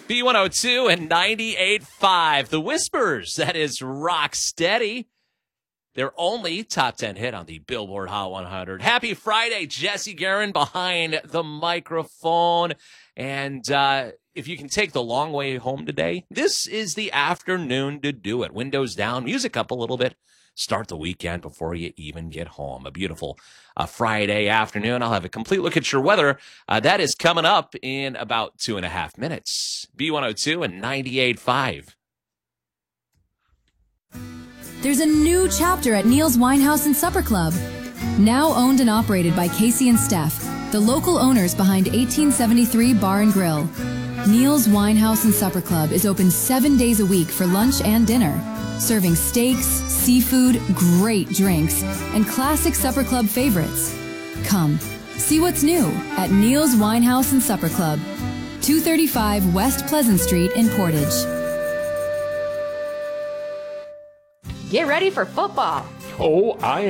B102 and 98.5. The Whispers, that is Rock Steady. Their only top 10 hit on the Billboard Hot 100. Happy Friday, Jesse Guerin behind the microphone. And if you can take the long way home today, this is the afternoon to do it. Windows down, music up a little bit. Start the weekend before you even get home. A beautiful Friday afternoon. I'll have a complete look at your weather. That is coming up in about 2.5 minutes. B102 and 98.5. There's a new chapter at Neil's Winehouse and Supper Club. Now owned and operated by Casey and Steph, the local owners behind 1873 Bar and Grill. Neil's Winehouse and Supper Club is open 7 days a week for lunch and dinner, serving steaks, seafood, great drinks, and classic Supper Club favorites. Come, see what's new at Neil's Winehouse and Supper Club, 235 West Pleasant Street in Portage. Get ready for football. Oh, I